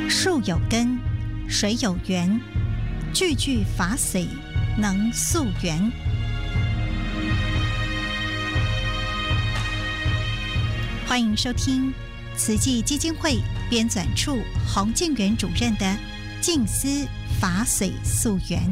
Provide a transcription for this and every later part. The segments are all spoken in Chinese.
树有根，水有源，句句法髓能溯源。欢迎收听慈济基金会编纂处洪建元主任的《静思法髓溯源》。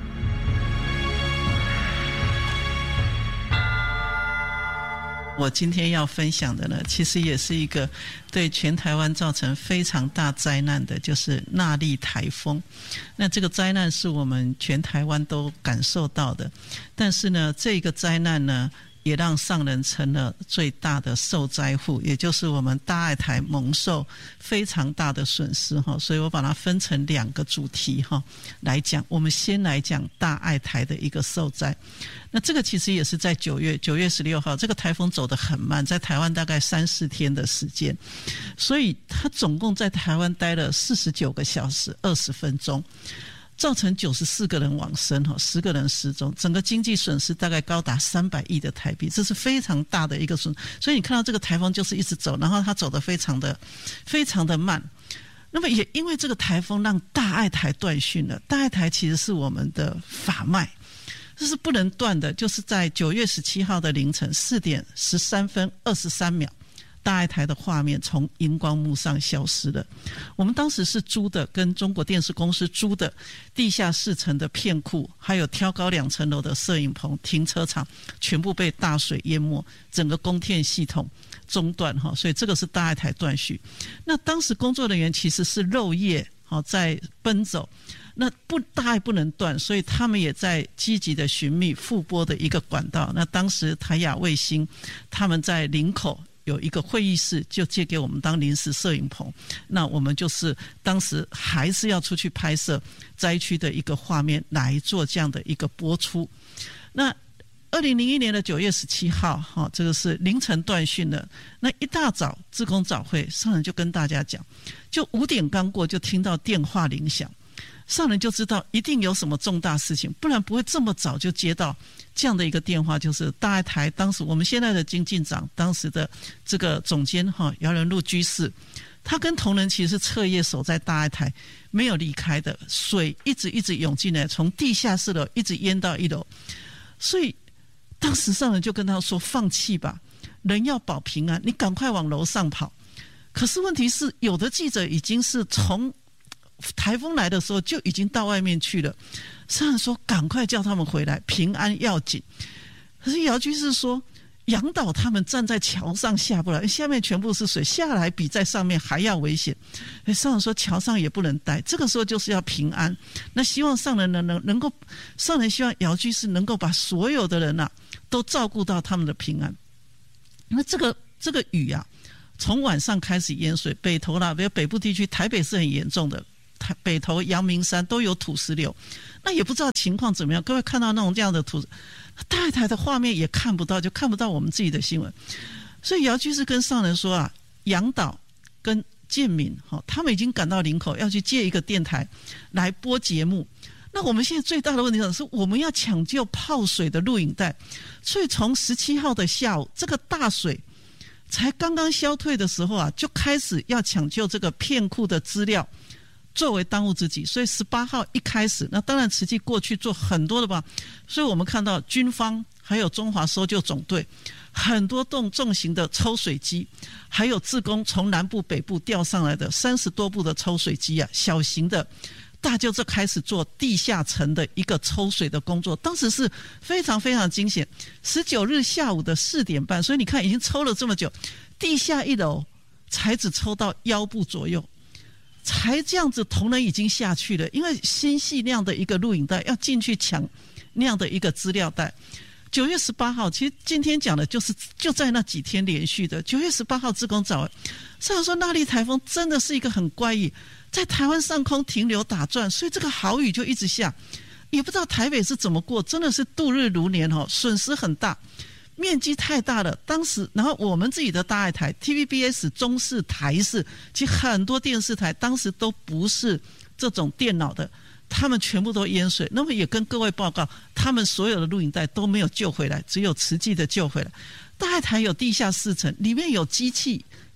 我今天要分享的呢，其实也是一个对全台湾造成非常大灾难的，就是纳莉台风。那这个灾难是我们全台湾都感受到的，但是呢，这个灾难呢，也让上人成了最大的受灾户，也就是我们大爱台蒙受非常大的损失，所以我把它分成两个主题来讲。我们先来讲大爱台的一个受灾。那这个其实也是在9月16号，这个台风走得很慢，在台湾大概3-4天的时间，所以它总共在台湾待了49个小时20分钟，造成94个人往生，10个人失踪，整个经济损失大概高达300亿的台币，这是非常大的一个损失。所以你看到这个台风就是一直走，然后它走得非常的慢。那么也因为这个台风让大爱台断讯了，大爱台其实是我们的法脉，这是不能断的。就是在9月17号的凌晨4点13分23秒，大爱台的画面从荧光幕上消失了。我们当时是租的，跟中国电视公司租的地下4层的片库，还有挑高2层楼的摄影棚、停车场，全部被大水淹没，整个供电系统中断，所以这个是大爱台断续。那当时工作人员其实是漏夜在奔走，那大爱不能断，所以他们也在积极的寻觅复播的一个管道。那当时台亚卫星他们在林口有一个会议室，就借给我们当临时摄影棚。那我们就是当时还是要出去拍摄灾区的一个画面，来做这样的一个播出。那2001年的9月17号，这个是凌晨断讯了。那一大早志工早会，上人就跟大家讲，就5点刚过就听到电话铃响，上人就知道一定有什么重大事情，不然不会这么早就接到这样的一个电话。就是大爱台当时我们现在的经进长，当时的这个总监姚仁禄居士，他跟同仁其实是彻夜守在大爱台，没有离开的，水一直涌进来，从地下4楼一直淹到1楼，所以当时上人就跟他说，放弃吧，人要保平安，你赶快往楼上跑。可是问题是，有的记者已经是从台风来的时候就已经到外面去了，上人说赶快叫他们回来，平安要紧。可是姚居士说，杨导他们站在桥上下不来，下面全部是水，下来比在上面还要危险。上人说桥上也不能待，这个时候就是要平安。那希望上人能够，上人希望姚居士能够把所有的人都照顾到他们的平安。那这个雨从晚上开始淹水，北投比如北部地区，台北是很严重的，北投、阳明山都有土石流，那也不知道情况怎么样。各位看到那种这样的土，大爱台的画面也看不到，就看不到我们自己的新闻。所以姚居士跟上人说杨导跟建敏他们已经赶到林口，要去借一个电台来播节目。那我们现在最大的问题是，我们要抢救泡水的录影带，所以从17号的下午，这个大水才刚刚消退的时候就开始要抢救这个片库的资料，作为当务之急。所以18号一开始，那当然慈济过去做很多的吧，所以我们看到军方还有中华搜救总队很多栋重型的抽水机，还有志工从南部北部调上来的30多部的抽水机小型的，大就这开始做地下层的一个抽水的工作，当时是非常非常惊险。19日下午的4点半，所以你看已经抽了这么久，地下1楼才只抽到腰部左右，才这样子，同仁已经下去了，因为心系那样的一个录影带要进去抢那样的一个资料带。9月18号，其实今天讲的就在那几天连续的。9月18号志工早会，上人说纳莉台风真的是一个很怪异，在台湾上空停留打转，所以这个好雨就一直下，也不知道台北是怎么过，真的是度日如年损失很大，面积太大了。当时然后我们自己的大爱台 TVBS 中视台视，其实很多电视台当时都不是这种电脑的，他们全部都淹水。那么也跟各位报告，他们所有的录影带都没有救回来，只有慈济的救回来。大爱台有地下4层，里面有机器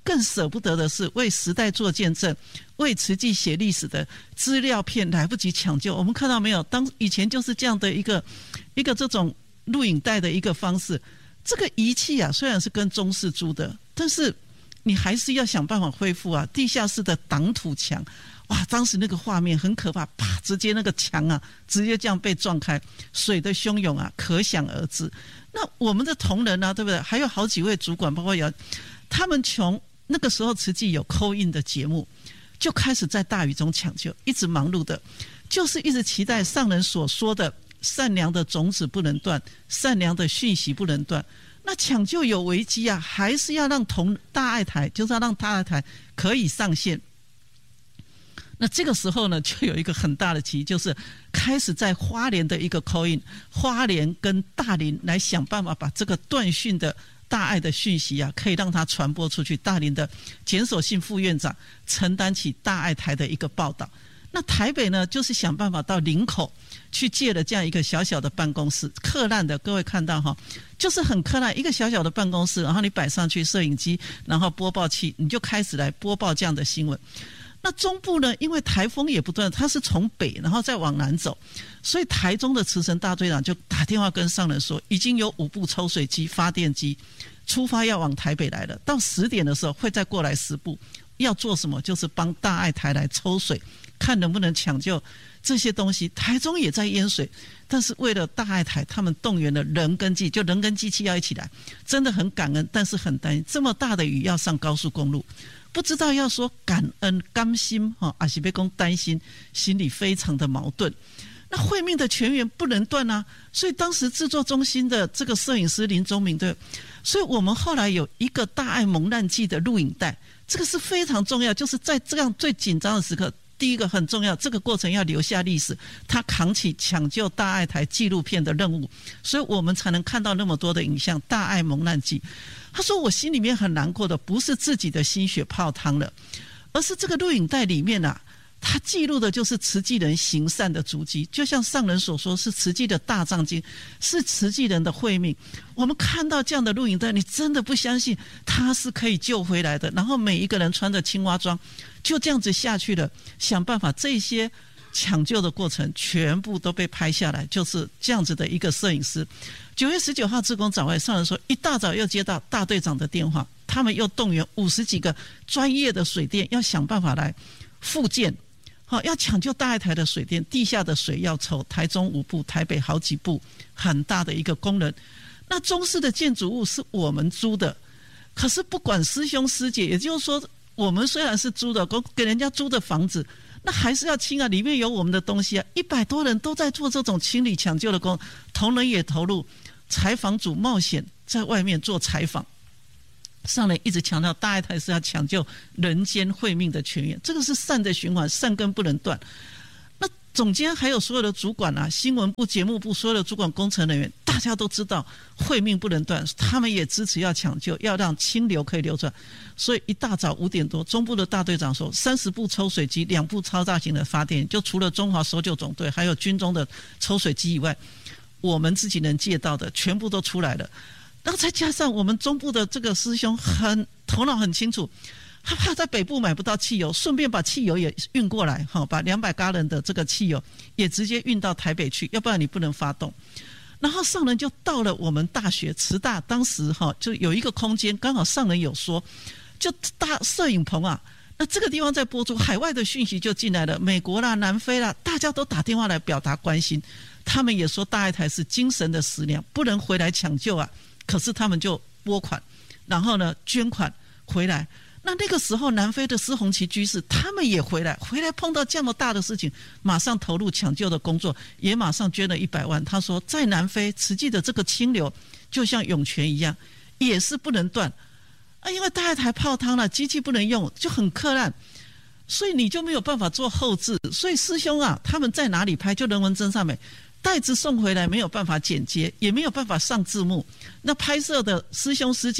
更舍不得的是为时代做见证，为慈济写历史的资料片来不及抢救。我们看到没有，当以前就是这样的一个这种录影带的一个方式。这个仪器啊，虽然是跟中视租的，但是你还是要想办法恢复啊。地下室的挡土墙，哇，当时那个画面很可怕，啪，直接那个墙啊，直接这样被撞开，水的汹涌啊，可想而知。那我们的同仁啊，对不对？还有好几位主管，包括他们从那个时候慈济有 call in 的节目，就开始在大雨中抢救，一直忙碌的，就是一直期待上人所说的善良的种子不能断，善良的讯息不能断。那抢救有危机啊，还是要让大爱台，就是要让大爱台可以上线。那这个时候呢，就有一个很大的奇迹，就是开始在花莲的一个 call in， 花莲跟大林来想办法把这个断讯的大爱的讯息啊，可以让它传播出去。大林的简守信副院长承担起大爱台的一个报道。那台北呢，就是想办法到林口去借了这样一个小小的办公室，客烂的，各位看到哈，就是很客烂，一个小小的办公室，然后你摆上去摄影机，然后播报器，你就开始来播报这样的新闻。那中部呢，因为台风也不断，它是从北然后再往南走，所以台中的慈诚大队长就打电话跟上人说，已经有5部抽水机发电机出发要往台北来了，到10点的时候会再过来10部，要做什么？就是帮大爱台来抽水，看能不能抢救这些东西。台中也在淹水，但是为了大爱台，他们动员了人跟机，就人跟机器要一起来，真的很感恩，但是很担心这么大的雨要上高速公路，不知道要说感恩甘心还是被公担心，心里非常的矛盾。那慧命的全员不能断啊，所以当时制作中心的这个摄影师林宗明，对，所以我们后来有一个大爱蒙难记的录影带，这个是非常重要，就是在这样最紧张的时刻，第一个很重要，这个过程要留下历史，他扛起抢救大爱台纪录片的任务，所以我们才能看到那么多的影像。大爱蒙难记，他说我心里面很难过的不是自己的心血泡汤了，而是这个录影带里面啊，他记录的就是慈济人行善的足迹，就像上人所说，是慈济的大藏经，是慈济人的慧命。我们看到这样的录影带，你真的不相信他是可以救回来的，然后每一个人穿着青蛙装就这样子下去了，想办法这些抢救的过程全部都被拍下来，就是这样子的一个摄影师。9月19号志工早会，上人说一大早又接到大队长的电话，他们又动员50几个专业的水电，要想办法来复建，要抢救大爱台的水电，地下的水要抽，台中5部，台北好几部，很大的一个功能。那中式的建筑物是我们租的，可是不管师兄师姐，也就是说我们虽然是租的，给人家租的房子，那还是要清啊，里面有我们的东西啊。100多人都在做这种清理抢救的工，同仁也投入，采访组冒险在外面做采访。上人一直强调大爱台是要抢救人间慧命的泉源，这个是善的循环，善根不能断。那总监还有所有的主管啊，新闻部、节目部所有的主管、工程人员，大家都知道慧命不能断，他们也支持要抢救，要让清流可以流转。所以一大早5点多，中部的大队长说30部抽水机，2部超大型的发电，就除了中华搜救总队还有军中的抽水机以外，我们自己能借到的全部都出来了。然后再加上我们中部的这个师兄头脑很清楚，他怕在北部买不到汽油，顺便把汽油也运过来，把200加仑的这个汽油也直接运到台北去，要不然你不能发动。然后上人就到了我们大学慈大，当时就有一个空间，刚好上人有说，就大摄影棚啊，那这个地方在播出，海外的讯息就进来了，美国啦、南非啦，大家都打电话来表达关心。他们也说大爱台是精神的食粮，不能回来抢救啊。可是他们就拨款，然后呢捐款回来。那个时候南非的施洪奇居士他们也回来碰到这么大的事情，马上投入抢救的工作，也马上捐了100万。他说在南非慈济的这个清流就像涌泉一样，也是不能断啊，因为大爱台泡汤了，机器不能用，就很克难，所以你就没有办法做后置。所以师兄啊，他们在哪里拍，就人文真善美，袋子送回来没有办法剪接，也没有办法上字幕，那拍摄的师兄师姐啊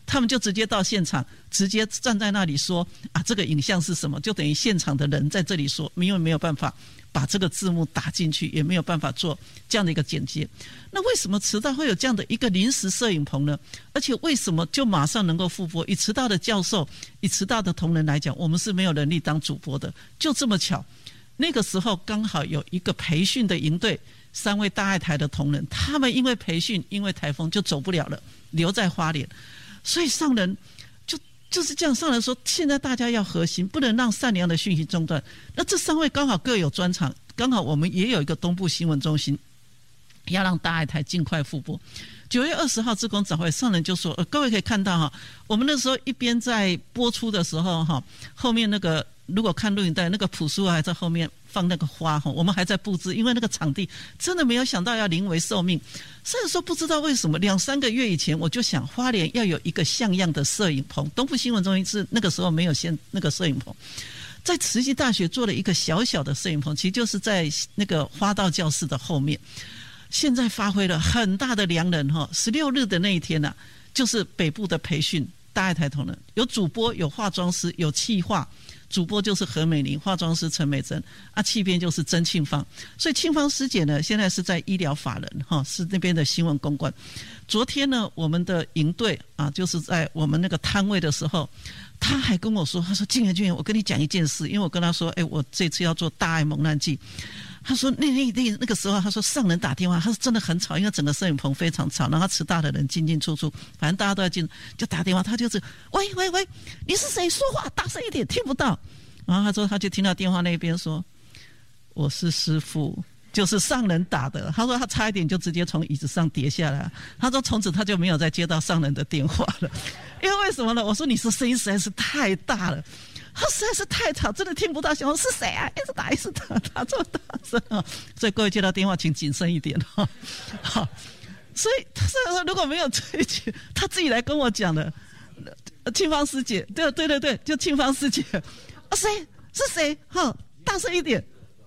他们就直接到现场，直接站在那里说啊，这个影像是什么，就等于现场的人在这里说，因为没有办法把这个字幕打进去，也没有办法做这样的一个剪接。那为什么慈大会有这样的一个临时摄影棚呢？而且为什么就马上能够复播？以慈大的教授，以慈大的同仁来讲，我们是没有能力当主播的，就这么巧，那个时候刚好有一个培训的营队，3位大爱台的同仁，他们因为培训，因为台风就走不了了，留在花莲，所以上人就是这样，上人说现在大家要核心，不能让善良的讯息中断。那这3位刚好各有专长，刚好我们也有一个东部新闻中心，要让大爱台尽快复播。9月20号志工早会，上人就说，各位可以看到哈，我们那时候一边在播出的时候哈，后面那个如果看录影带，那个朴树还在后面放那个花哈，我们还在布置，因为那个场地真的没有想到要临危受命。所以说不知道为什么2-3个月以前我就想花莲要有一个像样的摄影棚，东部新闻中心是那个时候没有那个摄影棚，在慈济大学做了一个小小的摄影棚，其实就是在那个花道教室的后面。现在发挥了很大的良能哈，16日的那一天就是北部的培训，大爱台同仁有主播，有化妆师，有企划。主播就是何美玲，化妆师陈美珍，企编就是曾庆芳。所以庆芳师姐呢，现在是在医疗法人是那边的新闻公关。昨天呢，我们的营队就是在我们那个摊位的时候，他还跟我说，他说静媛，我跟你讲一件事，因为我跟他说，我这次要做大爱蒙难记。他说那个时候，他说上人打电话，他说真的很吵，因为整个摄影棚非常吵，然后慈大的人进进出出，反正大家都在进，就打电话，他就是喂，你是谁？说话大声一点，听不到。然后他说他就听到电话那边说，我是师父，就是上人打的。他说他差一点就直接从椅子上跌下来。他说从此他就没有再接到上人的电话了，因为什么呢？我说你是声音实在是太大了。他实在是太吵，真的听不到。想说是谁啊？一直打这么大声啊！所以各位接到电话，请谨慎一点哈。好，所以他说如果没有这一句，他自己来跟我讲的。庆芳师姐，对，就庆芳师姐。谁是谁？大声一点。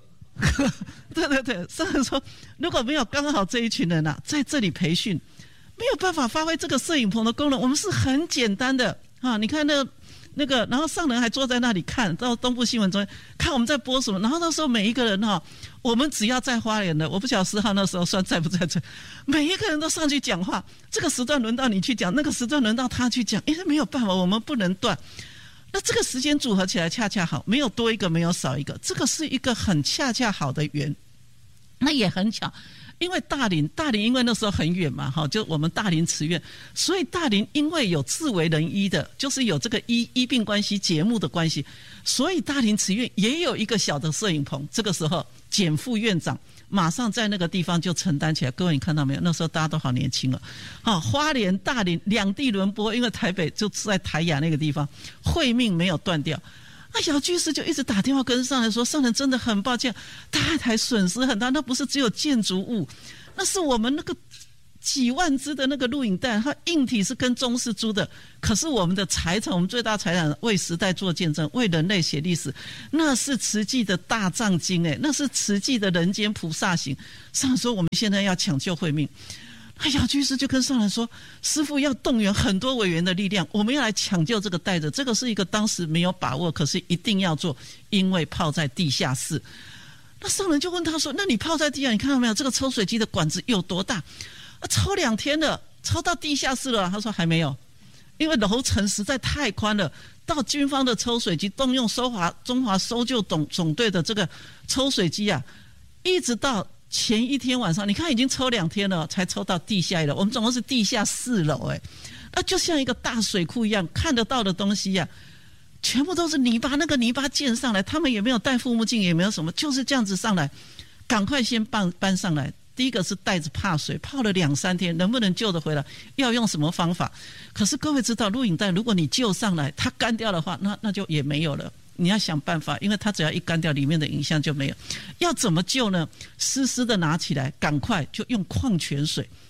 对，上人说如果没有刚好这一群人在这里培训，没有办法发挥这个摄影棚的功能。我们是很简单的你看那个，然后上人还坐在那里看到东部新闻中看我们在播什么，然后那时候每一个人我们只要在花莲的，我不晓得4号那时候算在不在这，每一个人都上去讲话，这个时段轮到你去讲，那个时段轮到他去讲，因为没有办法，我们不能断。那这个时间组合起来恰恰好，没有多一个，没有少一个，这个是一个很恰恰好的缘。那也很巧，因为大林因为那时候很远嘛，就我们大林慈院，所以大林因为有自为人医的，就是有这个医病关系节目的关系，所以大林慈院也有一个小的摄影棚。这个时候简副院长马上在那个地方就承担起来。各位你看到没有？那时候大家都好年轻了。花莲大林两地轮播，因为台北就在台雅那个地方，会命没有断掉。小居士就一直打电话跟上人说，上人真的很抱歉，大爱台损失很大，那不是只有建筑物，那是我们那个几万只的那个录影带，它硬体是跟中视租的，可是我们的财产，我们最大财产为时代做见证，为人类写历史，那是慈济的大藏经那是慈济的人间菩萨行。上人说我们现在要抢救慧命。小居士就跟上人说，师父要动员很多委员的力量，我们要来抢救这个袋子，这个是一个当时没有把握，可是一定要做，因为泡在地下室。那上人就问他说，那你泡在地下，你看到没有这个抽水机的管子有多大？抽2天了，抽到地下室了。他说还没有，因为楼层实在太宽了，到军方的抽水机动用中华搜救总队的这个抽水机一直到前一天晚上，你看已经抽2天了，才抽到地下1楼。我们总共是地下4楼那就像一个大水库一样，看得到的东西全部都是泥巴，那个泥巴溅上来，他们也没有戴护目镜，也没有什么，就是这样子上来，赶快先搬上来。第一个是袋子怕水，泡了2-3天，能不能救得回来？要用什么方法？可是各位知道，录影带如果你救上来，它干掉的话，那就也没有了。你要想办法，因为它只要一干掉，里面的影像就没有。要怎么救呢？湿湿的拿起来，赶快就用矿泉水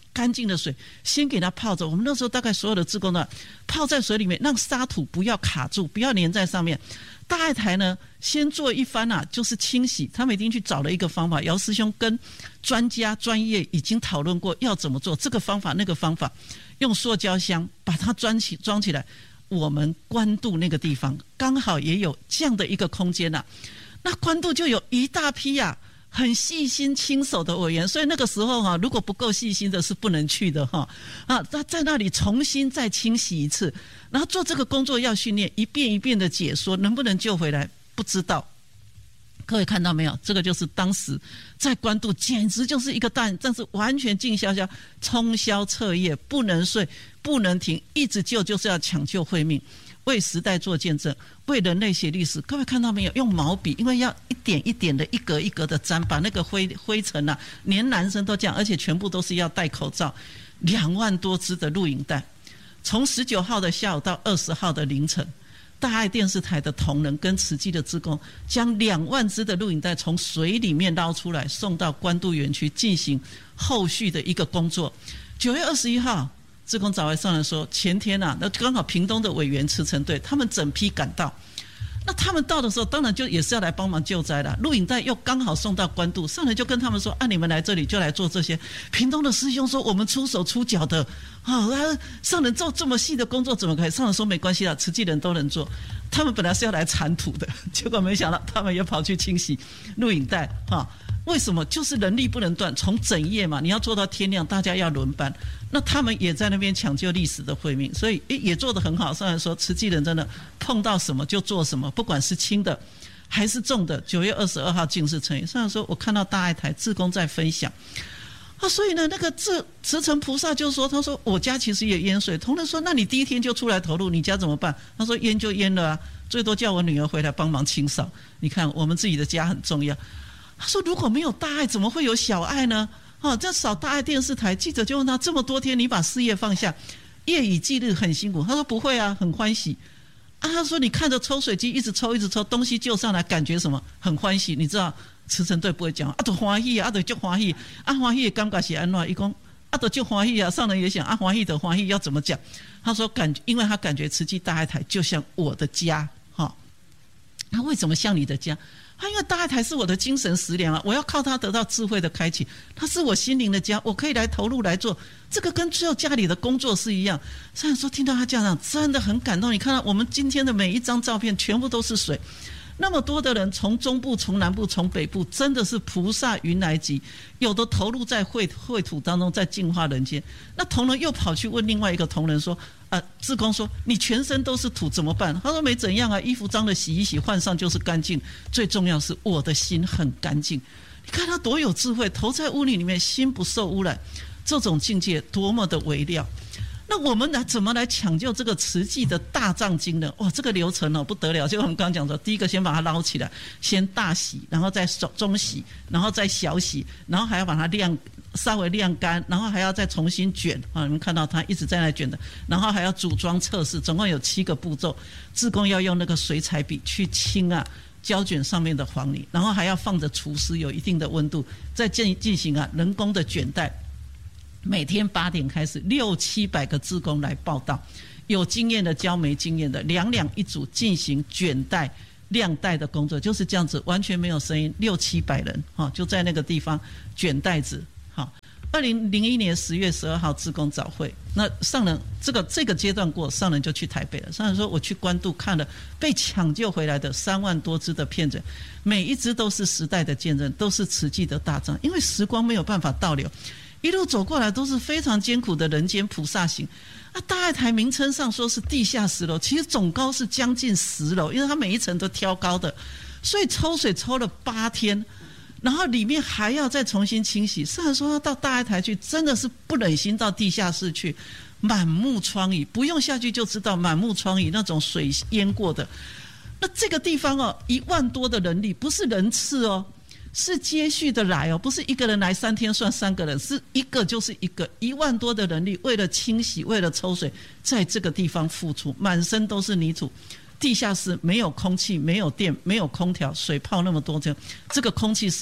干净的水，先给它泡着。我们那时候大概所有的志工呢，泡在水里面，让沙土不要卡住，不要粘在上面。大爱台呢，先做一番就是清洗。他们已经去找了一个方法，姚师兄跟专家专业已经讨论过要怎么做，这个方法那个方法，用塑胶箱把它装起来。我们关渡那个地方刚好也有这样的一个空间那关渡就有一大批很细心亲手的委员，所以那个时候如果不够细心的是不能去的那在那里重新再清洗一次，然后做这个工作要训练，一遍一遍的解说，能不能救回来不知道。各位看到没有？这个就是当时在关渡简直就是一个但是完全静悄悄，通宵彻夜，不能睡不能停，一直救，就是要抢救慧命，为时代做见证，为人类写历史。各位看到没有？用毛笔，因为要一点一点的一格一格的沾，把那个灰尘连男生都这样，而且全部都是要戴口罩。2万多支的录影带，从19号的下午到20号的凌晨，大爱电视台的同仁跟慈济的志工将2万支的录影带从水里面捞出来，送到关渡园区进行后续的一个工作。9月21号志工早来上来说，前天那刚好屏东的委员慈诚队他们整批赶到，那他们到的时候当然就也是要来帮忙救灾了，录影带又刚好送到关渡，上来就跟他们说你们来这里就来做这些。屏东的师兄说我们出手出脚的上人做这么细的工作怎么可以？上人说没关系啦，慈济人都能做。他们本来是要来铲土的，结果没想到他们也跑去清洗录影带为什么？就是人力不能断，从整夜嘛，你要做到天亮，大家要轮班。那他们也在那边抢救历史的慧命，所以也做得很好。上来说慈济人真的碰到什么就做什么，不管是轻的还是重的。9月22号净世成仪，上来说我看到大爱台志工在分享所以呢，那个慈诚菩萨就说，他说我家其实也淹水。同仁说，那你第一天就出来投入，你家怎么办？他说淹就淹了最多叫我女儿回来帮忙清扫。你看我们自己的家很重要。他说如果没有大爱，怎么会有小爱呢？这少大爱电视台。记者就问他，这么多天你把事业放下，夜以继日很辛苦。他说不会很欢喜他说你看着抽水机一直抽东西救上来，感觉什么？很欢喜。你知道慈诚队不会讲就欢喜就就欢喜欢喜的感觉是安怎？他说就就欢喜上人也想欢喜的欢喜要怎么讲？他说因为他感觉慈济大爱台就像我的家他为什么像你的家？因为大爱台是我的精神食粮我要靠它得到智慧的开启，它是我心灵的家，我可以来投入来做这个，跟做家里的工作是一样。虽然说听到他家长真的很感动，你看到我们今天的每一张照片全部都是水，那么多的人从中部从南部从北部，真的是菩萨云来集，有的投入在秽土当中，在净化人间。那同仁又跑去问另外一个同仁说志工说你全身都是土怎么办？他说没怎样衣服脏的洗一洗换上就是干净，最重要是我的心很干净。你看他多有智慧，投在污泥里面心不受污染，这种境界多么的微妙。那我们怎么来抢救这个慈济的大藏经呢？这个流程不得了，就我们刚刚讲说，第一个先把它捞起来，先大洗，然后再中洗，然后再小洗，然后还要把它稍微晾干，然后还要再重新卷你们看到它一直在那卷的，然后还要组装测试，总共有7个步骤。志工要用那个水彩笔去清胶卷上面的黄泥，然后还要放着除湿，有一定的温度，再进行人工的卷带。每天8点开始，600-700个志工来报到，有经验的教没经验的，2一组进行卷带晾带的工作，就是这样子，完全没有声音，600-700人就在那个地方卷带子。2001年10月12号志工早会，那上人这个阶段过，上人就去台北了。上人说我去关渡看了被抢救回来的3万多支的片子，每一支都是时代的见证，都是慈济的大藏，因为时光没有办法倒流，一路走过来都是非常艰苦的人间菩萨行大爱台名称上说是地下10楼，其实总高是将近10楼，因为它每一层都挑高的，所以抽水抽了8天，然后里面还要再重新清洗。虽然说到大爱台去真的是不忍心到地下室去，满目疮痍，不用下去就知道满目疮痍，那种水淹过的。那这个地方1万多的人力，不是人次是接续的来不是一个人来3天算3个人，是一个就是一个，1万多的人力为了清洗为了抽水，在这个地方付出，满身都是泥土。地下室没有空气没有电没有空调，水泡那么多，这个空气是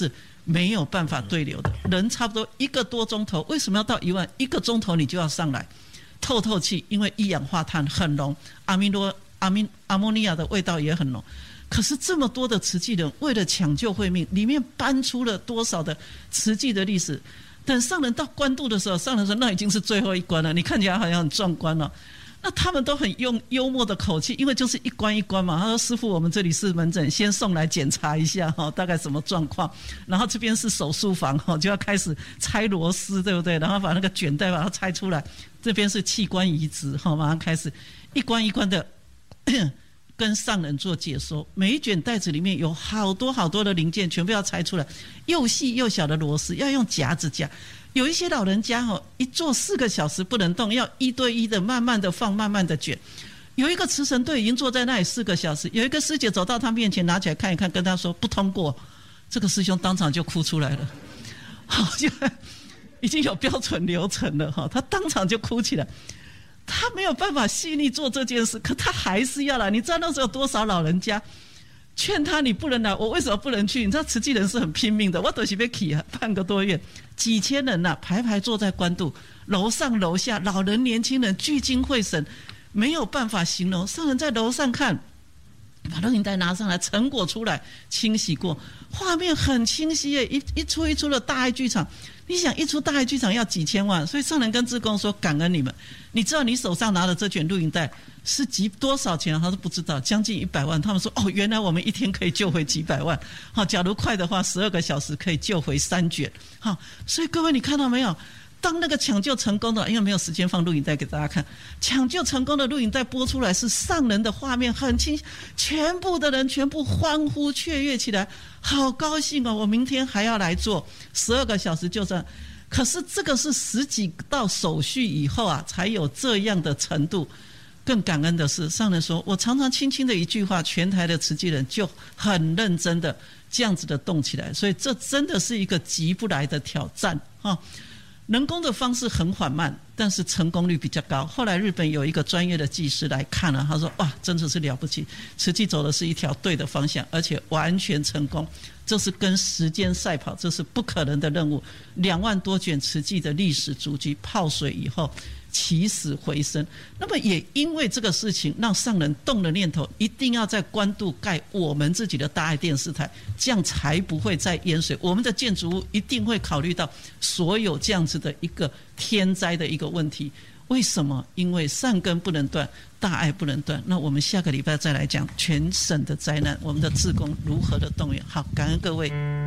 没有办法对流的，人差不多1个多钟头，为什么要到1万？1个钟头你就要上来透气，因为一氧化碳很浓，阿莫尼亚的味道也很浓。可是这么多的慈济人为了抢救慧命，里面搬出了多少的慈济的历史。等上人到关渡的时候，上人说那已经是最后一关了，你看起来好像很壮观了。那他们都很用幽默的口气，因为就是一关一关嘛。他说：“师父，我们这里是门诊，先送来检查一下哈，大概什么状况。然后这边是手术房哈，就要开始拆螺丝，对不对？然后把那个卷带把它拆出来。这边是器官移植哈，马上开始一关一关的跟上人做解说。每一卷带子里面有好多好多的零件，全部要拆出来，又细又小的螺丝要用夹子夹。”有一些老人家一坐4个小时不能动，要1对1的慢慢的放，慢慢的卷。有一个慈诚队已经坐在那里4个小时，有一个师姐走到他面前拿起来看一看，跟他说不通过，这个师兄当场就哭出来了。好，就已经有标准流程了哈，他当场就哭起来。他没有办法细腻做这件事，可他还是要来。你知道那时候有多少老人家劝他你不能来，我为什么不能去？你知道慈济人是很拼命的，我都是要去啊，半个多月，几千人啊，排排坐在关渡，楼上楼下，老人年轻人聚精会神，没有办法形容。上人在楼上看，把录影带拿上来，成果出来，清洗过，画面很清晰耶，一出一出的大爱剧场。你想一出大爱剧场要几千万，所以上人跟志工说感恩你们。你知道你手上拿的这卷录影带是多少钱？他说不知道，将近100万。他们说原来我们一天可以救回几百万。好，假如快的话，12个小时可以救回3卷。好，所以各位你看到没有？当那个抢救成功的，因为没有时间放录影带给大家看，抢救成功的录影带播出来是上人的画面很清晰，全部的人全部欢呼雀跃起来，好高兴哦！我明天还要来做12个小时就这样。可是这个是10几道手续以后啊，才有这样的程度。更感恩的是，上人说，我常常轻轻的一句话，全台的慈济人就很认真的这样子的动起来，所以这真的是一个急不来的挑战啊！人工的方式很缓慢，但是成功率比较高。后来日本有一个专业的技师来看了，他说：“哇，真的是了不起，慈济走的是一条对的方向，而且完全成功。这是跟时间赛跑，这是不可能的任务。2万多卷慈济的历史足迹泡水以后，起死回生。那么也因为这个事情，让上人动了念头，一定要在关渡盖我们自己的大爱电视台，这样才不会再淹水。我们的建筑物一定会考虑到所有这样子的一个天灾的一个问题。为什么？因为善根不能断，大爱不能断。那我们下个礼拜再来讲全省的灾难，我们的志工如何的动员。好，感恩各位。